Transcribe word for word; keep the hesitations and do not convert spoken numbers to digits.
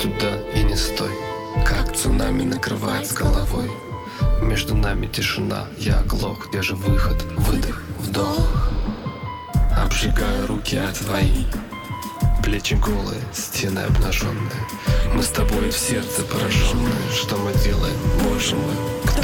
туда и не стой. Как цунами накрывает с головой. Между нами тишина, я оглох. Где же выход? Выдох, вдох. Обжигаю руки от твои. Плечи голые, стены обнаженные. Мы с тобой в сердце пораженные. Что мы делаем, боже мой? Кто